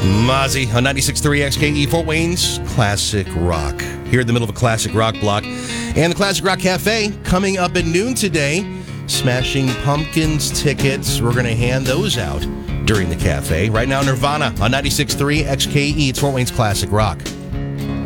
Mozzie on 96.3 XKE, Fort Wayne's Classic Rock. Here in the middle of a classic rock block. And the Classic Rock Cafe coming up at noon today. Smashing Pumpkins tickets. We're going to hand those out during the cafe. Right now, Nirvana on 96.3 XKE. It's Fort Wayne's Classic Rock.